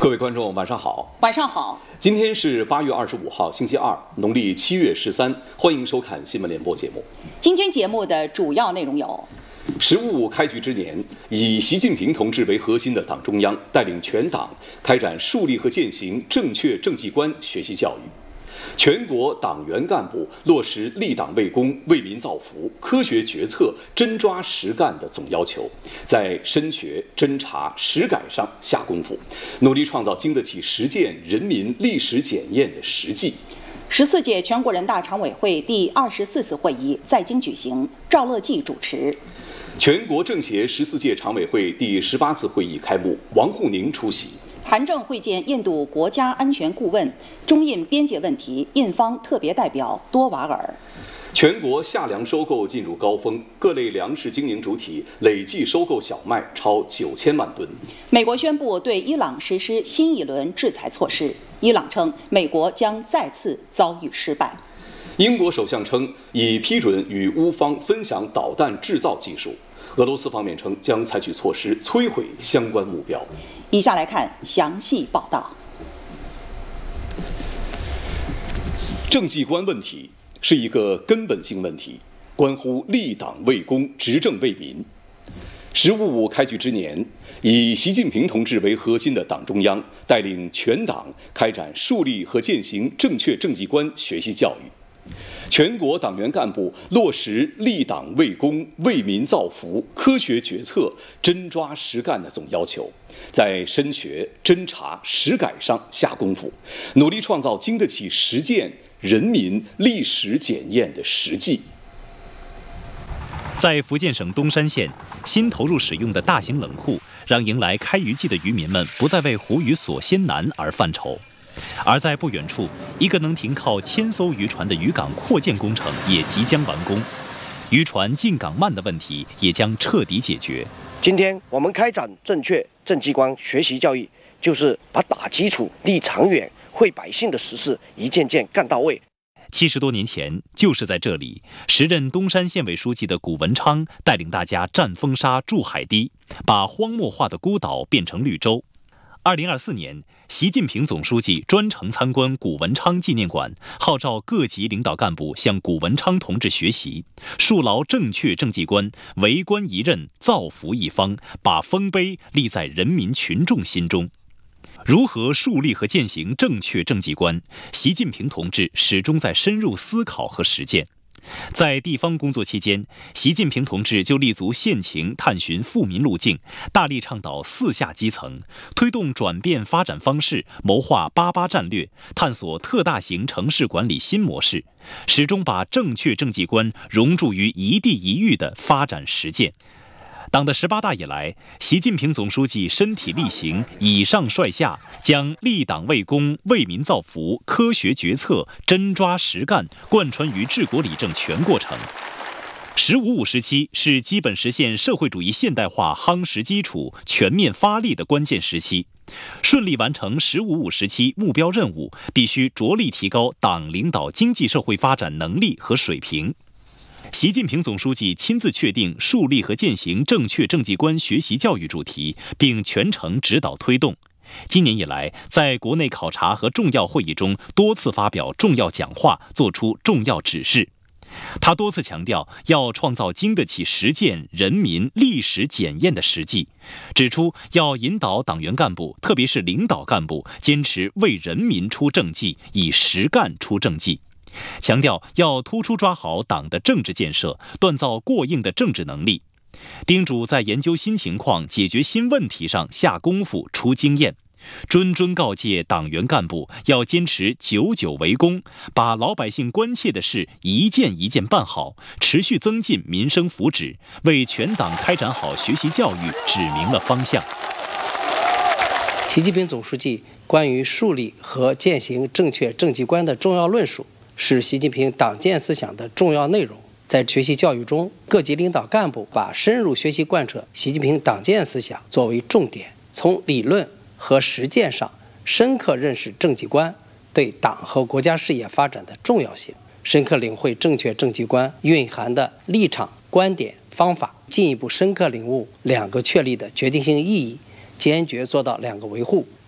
各位观众，晚上好。 晚上好。 今天是8月25号，星期二，农历7月13。欢迎收看新闻联播节目。 今天节目的主要内容有 ：15开局之年，以习近平同志为核心的党中央带领全党开展树立和践行正确政绩观学习教育。全国党员干部落实立党为公、为民造福、科学决策、真抓实干的总要求，在深学、侦查、实改上下功夫，努力创造经得起实践、人民历史检验的实际。 14届全国人大常委会第24次会议在京举行，赵乐际主持。 全国政协14届常委会第18次会议开幕，王沪宁出席。 韩正会见印度国家安全顾问，中印边界问题印方特别代表多瓦尔。 全国夏粮收购进入高峰，各类粮食经营主体累计收购小麦超9000万吨。 美国宣布对伊朗实施新一轮制裁措施，伊朗称美国将再次遭遇失败。 英国首相称已批准与乌方分享导弹制造技术，俄罗斯方面称将采取措施摧毁相关目标。 以下来看详细报道。 政绩观问题是一个根本性问题，关乎立党为公、执政为民。15开局之年，以习近平同志为核心的党中央带领全党开展树立和践行正确政绩观学习教育。全国党员干部落实立党为公、为民造福、科学决策、真抓实干的总要求，在深学、侦查、实改上下功夫，努力创造经得起实践、人民历史检验的实际。 在福建省东山县，新投入使用的大型冷库，让迎来开渔季的渔民们不再为湖渔所鲜难而犯愁。而在不远处，一个能停靠1000艘渔船的渔港扩建工程也即将完工，渔船进港慢的问题也将彻底解决。 今天我们开展正确政绩观学习教育，就是把打基础、立长远、惠百姓的实事一件件干到位。 70多年前，就是在这里，时任东山县委书记的谷文昌带领大家占风沙、筑海堤，把荒漠化的孤岛变成绿洲。2024年，习近平总书记专程参观谷文昌纪念馆，号召各级领导干部向谷文昌同志学习，树牢正确政绩观，为官一任，造福一方，把丰碑立在人民群众心中。如何树立和践行正确政绩观，习近平同志始终在深入思考和实践。在地方工作期间，习近平同志就立足县情，探寻富民路径，大力倡导4下基层，推动转变发展方式，谋划88战略，探索特大型城市管理新模式，始终把正确政绩观融入于一地一域的发展实践。党的18大以来，习近平总书记身体力行，以上率下，将立党为公、为民造福、科学决策、真抓实干贯穿于治国理政全过程。15-5时期是基本实现社会主义现代化夯实基础、全面发力的关键时期。顺利完成15-5时期目标任务，必须着力提高党领导经济社会发展能力和水平。习近平总书记亲自确定树立和践行正确政绩观学习教育主题，并全程指导推动。今年以来，在国内考察和重要会议中多次发表重要讲话，作出重要指示。他多次强调要创造经得起实践、人民历史检验的实际，指出要引导党员干部，特别是领导干部，坚持为人民出政绩，以实干出政绩。强调要突出抓好党的政治建设，锻造过硬的政治能力，叮嘱在研究新情况、解决新问题上下功夫、出经验，谆谆告诫党员干部要坚持久久为公，把老百姓关切的事一件一件办好，持续增进民生福祉，为全党开展好学习教育指明了方向。 习近平总书记关于树立和践行正确政绩观的重要论述，是习近平党建思想的重要内容。在学习教育中，各级领导干部把深入学习贯彻习近平党建思想作为重点，从理论和实践上深刻认识政绩观对党和国家事业发展的重要性，深刻领会正确政绩观蕴含的立场、观点、方法，进一步深刻领悟2个确立的决定性意义，坚决做到2个维护，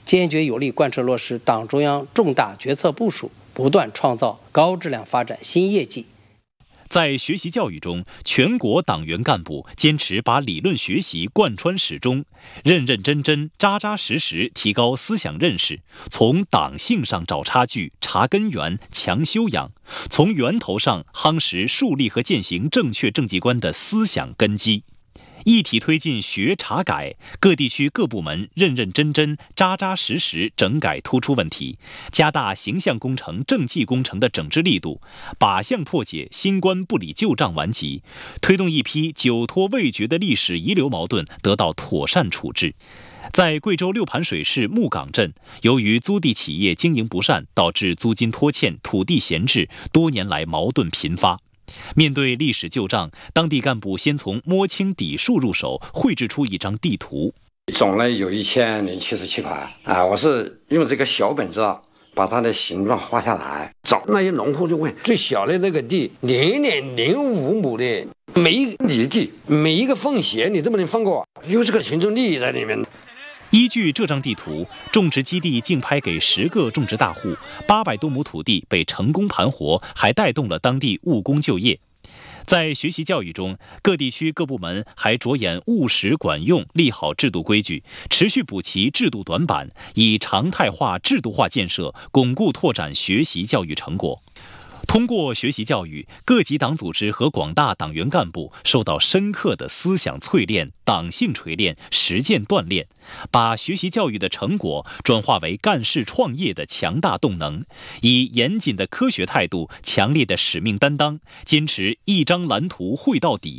坚决有力贯彻落实党中央重大决策部署，不断创造高质量发展新业绩。 在学习教育中，全国党员干部坚持把理论学习贯穿始终，认认真真、扎扎实实提高思想认识，从党性上找差距、查根源、强修养，从源头上夯实树立和践行正确政绩观的思想根基。一体推进学查改，各地区各部门认认真真、扎扎实实整改突出问题，加大形象工程、政绩工程的整治力度，靶向破解新官不理旧账顽疾，推动一批久拖未决的历史遗留矛盾得到妥善处置。在贵州六盘水市木岗镇，由于租地企业经营不善，导致租金拖欠、土地闲置，多年来矛盾频发。面对历史旧账，当地干部先从摸清底数入手，绘制出一张地图。 总呢有1077块啊！我是用这个小本子把它的形状画下来，找那些农户就问：最小的那个地0.05亩的，每一里地每一个缝隙你都不能放过，有这个行政利益在里面。 依据这张地图，种植基地竞拍给10个种植大户，800多亩土地被成功盘活，还带动了当地务工就业。在学习教育中，各地区各部门还着眼务实管用，立好制度规矩，持续补齐制度短板，以常态化、制度化建设巩固拓展学习教育成果。通过学习教育，各级党组织和广大党员干部受到深刻的思想淬炼、党性锤炼、实践锻炼，把学习教育的成果转化为干事创业的强大动能，以严谨的科学态度、强烈的使命担当，坚持一张蓝图绘到底，